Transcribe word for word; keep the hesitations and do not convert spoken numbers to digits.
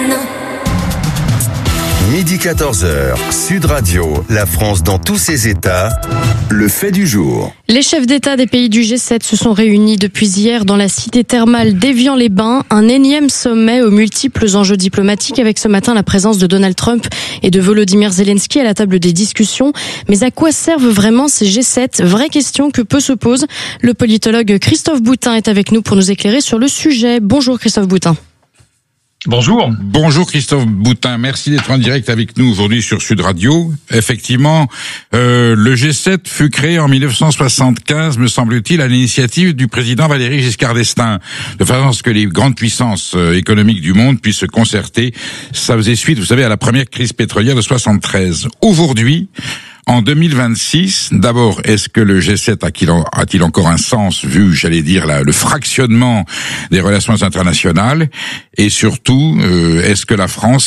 Midi quatorze heures, Sud Radio, la France dans tous ses états, le fait du jour. Les chefs d'État des pays du G sept se sont réunis depuis hier dans la cité thermale d'Évian-les-Bains. Un énième sommet aux multiples enjeux diplomatiques avec ce matin la présence de Donald Trump et de Volodymyr Zelensky à la table des discussions. Mais à quoi servent vraiment ces G sept? Vraie question que peu se pose. Le politologue Christophe Boutin est avec nous pour nous éclairer sur le sujet. Bonjour Christophe Boutin. Bonjour. Bonjour Christophe Boutin, merci d'être en direct avec nous aujourd'hui sur Sud Radio. Effectivement, euh, le G sept fut créé en mille neuf cent soixante-quinze, me semble-t-il, à l'initiative du président Valéry Giscard d'Estaing, de façon à ce que les grandes puissances euh, économiques du monde puissent se concerter. Ça faisait suite, vous savez, à la première crise pétrolière de soixante-treize. Aujourd'hui, en deux mille vingt-six, d'abord, est-ce que le G sept a-t-il, a-t-il encore un sens vu, j'allais dire, la, le fractionnement des relations internationales? Et surtout, euh, est-ce que la France